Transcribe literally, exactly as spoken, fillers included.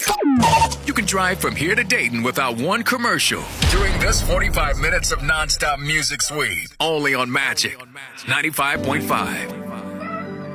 You can drive from here to Dayton without one commercial during this forty-five minutes of nonstop music suite. Only on Magic ninety-five point five.